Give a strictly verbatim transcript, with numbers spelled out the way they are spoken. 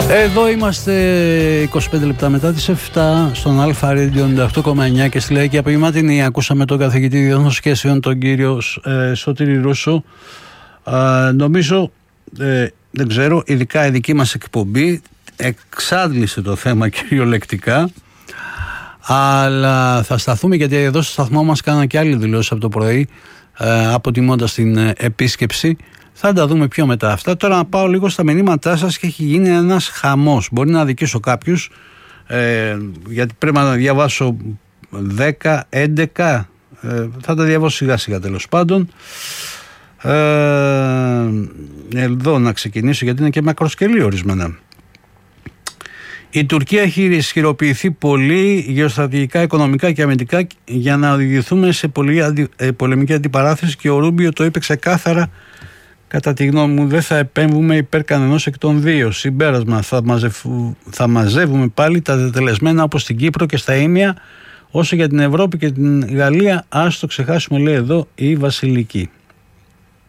Εδώ είμαστε είκοσι πέντε λεπτά μετά τις επτά στον Αλφα Radio ενενήντα οκτώ κόμμα εννιά και στη Λαϊκή Απογευματινή. Ακούσαμε τον καθηγητή διεθνών σχέσεων, τον κύριο ε, Σωτήρη Ρούσο. Ε, νομίζω, ε, δεν ξέρω, ειδικά η δική μας εκπομπή εξάντλησε το θέμα κυριολεκτικά. Αλλά θα σταθούμε, γιατί εδώ στο σταθμό μας κάνανε και άλλοι δηλώσεις από το πρωί, ε, αποτιμώντας την ε, επίσκεψη. Θα τα δούμε πιο μετά αυτά. Τώρα να πάω λίγο στα μηνύματά σας και έχει γίνει ένας χαμός. Μπορεί να αδικήσω κάποιους, ε, γιατί πρέπει να διαβάσω δέκα, έντεκα, ε, θα τα διαβάσω σιγά σιγά τέλος πάντων. Ε, εδώ να ξεκινήσω, γιατί είναι και μακροσκελή ορισμένα. Η Τουρκία έχει ισχυροποιηθεί πολύ γεωστρατηγικά, οικονομικά και αμυντικά για να οδηγηθούμε σε πολύ αντι, ε, πολεμική αντιπαράθεση, και ο Ρούμπιο το είπε ξεκάθαρα. Κατά τη γνώμη μου, δεν θα επέμβουμε υπέρ κανενός εκ των δύο. Συμπέρασμα, θα, μαζευ, θα μαζεύουμε πάλι τα τετελεσμένα όπως στην Κύπρο και στα Ήμια. Όσο για την Ευρώπη και την Γαλλία, ας το ξεχάσουμε, λέει εδώ η Βασιλική.